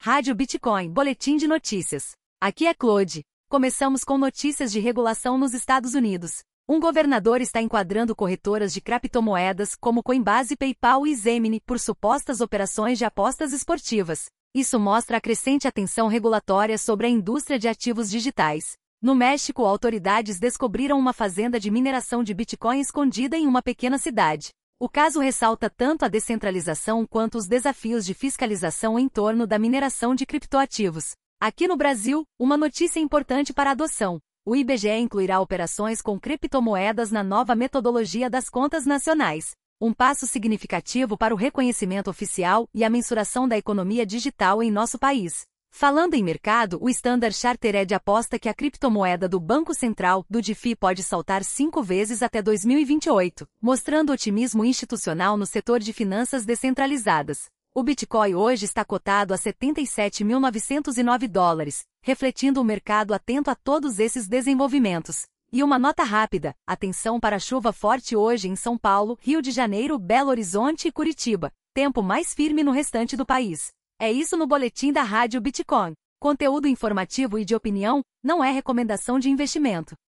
Rádio Bitcoin, Boletim de Notícias. Aqui é Claude. Começamos com notícias de regulação nos Estados Unidos. Um governador está enquadrando corretoras de criptomoedas como Coinbase, PayPal e Gemini por supostas operações de apostas esportivas. Isso mostra a crescente atenção regulatória sobre a indústria de ativos digitais. No México, autoridades descobriram uma fazenda de mineração de Bitcoin escondida em uma pequena cidade. O caso ressalta tanto a descentralização quanto os desafios de fiscalização em torno da mineração de criptoativos. Aqui no Brasil, uma notícia importante para a adoção. O IBGE incluirá operações com criptomoedas na nova metodologia das contas nacionais. Um passo significativo para o reconhecimento oficial e a mensuração da economia digital em nosso país. Falando em mercado, o Standard Chartered aposta que a criptomoeda do Banco Central, do DeFi, pode saltar 5 vezes até 2028, mostrando otimismo institucional no setor de finanças descentralizadas. O Bitcoin hoje está cotado a $77.909, refletindo o mercado atento a todos esses desenvolvimentos. E uma nota rápida, atenção para a chuva forte hoje em São Paulo, Rio de Janeiro, Belo Horizonte e Curitiba. Tempo mais firme no restante do país. É isso no boletim da Rádio Bitcoin. Conteúdo informativo e de opinião, não é recomendação de investimento.